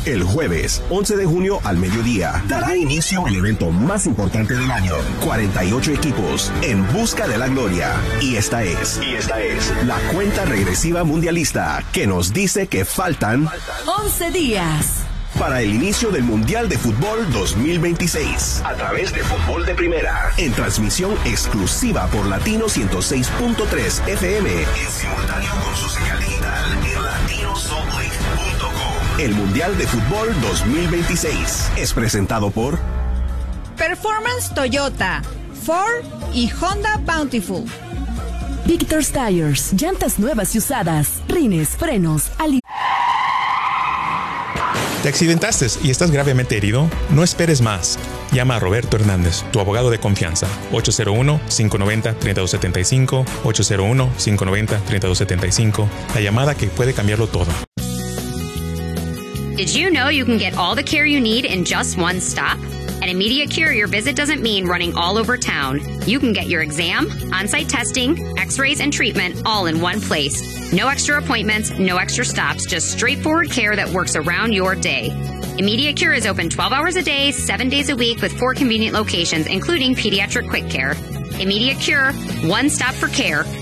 El jueves 11 de junio al mediodía dará inicio el evento más importante del año. 48 equipos en busca de la gloria. Y esta es la cuenta regresiva mundialista que nos dice que faltan 11 días para el inicio del Mundial de Fútbol 2026, a través de Fútbol de Primera, en transmisión exclusiva por Latino 106.3 FM, en simultáneo con su señal digital en latinosolid.com. El Mundial de Fútbol 2026 es presentado por Performance Toyota, Ford y Honda Bountiful. Victor's Tires, llantas nuevas y usadas, rines, frenos, ¿Te accidentaste y estás gravemente herido? No esperes más. Llama a Roberto Hernández, tu abogado de confianza. 801-590-3275, 801-590-3275. La llamada que puede cambiarlo todo. Did you know you can get all the care you need in just one stop? At Immediate Cure, your visit doesn't mean running all over town. You can get your exam, on-site testing, x-rays, and treatment all in one place. No extra appointments, no extra stops, just straightforward care that works around your day. Immediate Cure is open 12 hours a day, 7 days a week with 4 convenient locations, including pediatric quick care. Immediate Cure, one stop for care,